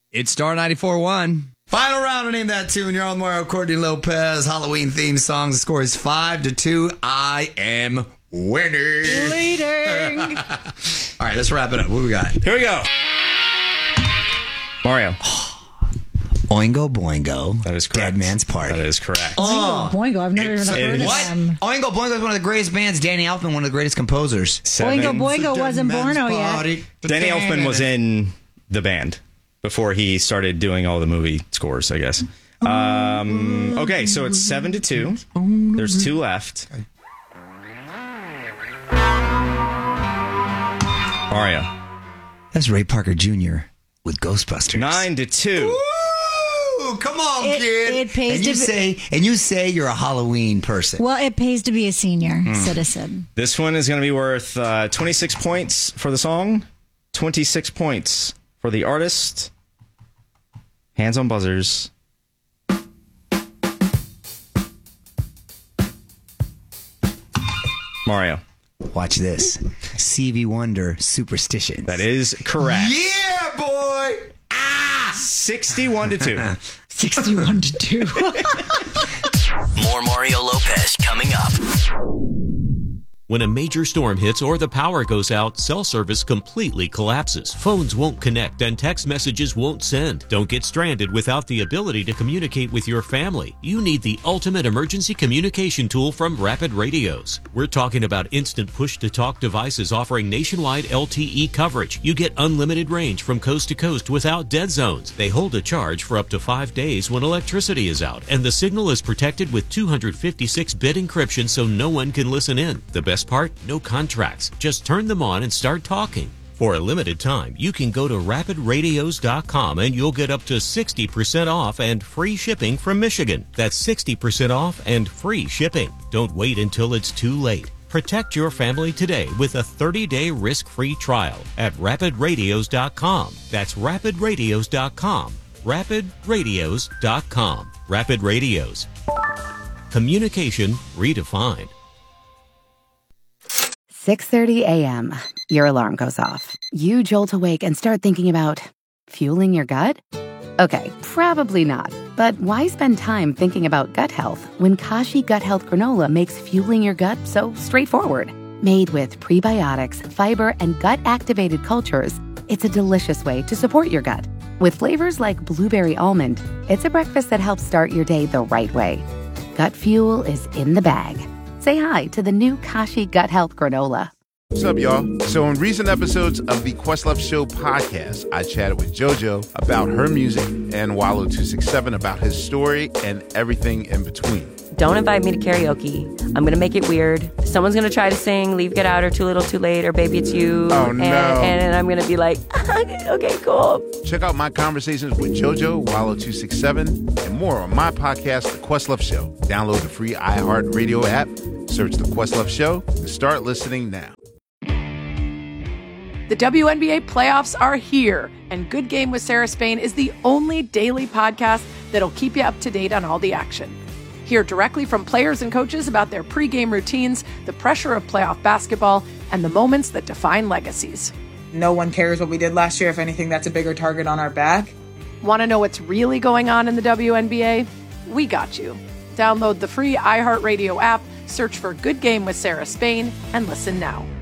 It's Star 94.1. Final round to name that tune. You're on Mario Courtney Lopez. Halloween theme song. The score is 5-2. I am winning. Leading. All right, let's wrap it up. What we got? Here we go. Mario. Oingo Boingo. That is correct. Dead Man's Party. That is correct. Oingo Boingo. I've never even heard of them. Oingo Boingo is one of the greatest bands. Danny Elfman, one of the greatest composers. Oingo Boingo wasn't born yet. Danny Elfman was in the band before he started doing all the movie scores, I guess. Okay, so it's 7-2. There's 2 left. Mario. That's Ray Parker Jr. with Ghostbusters. 9-2. Woo! Come on, kid. It pays and you say you're a Halloween person. Well, it pays to be a senior citizen. This one is going to be worth 26 points for the song, 26 points for the artist. Hands on buzzers. Mario. Watch this. Stevie Wonder, Superstition. That is correct. Yeah, boy. 61-2. 61-2. More Mario Lopez coming up. When a major storm hits or the power goes out, cell service completely collapses. Phones won't connect and text messages won't send. Don't get stranded without the ability to communicate with your family. You need the ultimate emergency communication tool from Rapid Radios. We're talking about instant push-to-talk devices offering nationwide LTE coverage. You get unlimited range from coast to coast without dead zones. They hold a charge for up to 5 days when electricity is out, and the signal is protected with 256-bit encryption so no one can listen in. The best part? No contracts. Just turn them on and start talking. For a limited time, you can go to rapidradios.com and you'll get up to 60% off and free shipping from Michigan. That's 60% off and free shipping. Don't wait until it's too late. Protect your family today with a 30-day risk-free trial at rapidradios.com. That's rapidradios.com. rapidradios.com. Rapid Radios. Communication redefined. 6:30 a.m. Your alarm goes off. You jolt awake and start thinking about fueling your gut? Okay, probably not. But why spend time thinking about gut health when Kashi Gut Health Granola makes fueling your gut so straightforward? Made with prebiotics, fiber, and gut-activated cultures, it's a delicious way to support your gut. With flavors like blueberry almond, it's a breakfast that helps start your day the right way. Gut fuel is in the bag. Say hi to the new Kashi Gut Health Granola. What's up, y'all? So in recent episodes of the Questlove Show podcast, I chatted with JoJo about her music and Wallow267 about his story and everything in between. Don't invite me to karaoke. I'm going to make it weird. Someone's going to try to sing Leave, Get Out, or Too Little, Too Late, or Baby, It's You. Oh, no. And I'm going to be like, okay, cool. Check out my conversations with JoJo, Wallow267, and more on my podcast, The Questlove Show. Download the free iHeartRadio app, search The Questlove Show, and start listening now. The WNBA playoffs are here, and Good Game with Sarah Spain is the only daily podcast that'll keep you up to date on all the action. Hear directly from players and coaches about their pregame routines, the pressure of playoff basketball, and the moments that define legacies. No one cares what we did last year. If anything, that's a bigger target on our back. Want to know what's really going on in the WNBA? We got you. Download the free iHeartRadio app, search for Good Game with Sarah Spain, and listen now.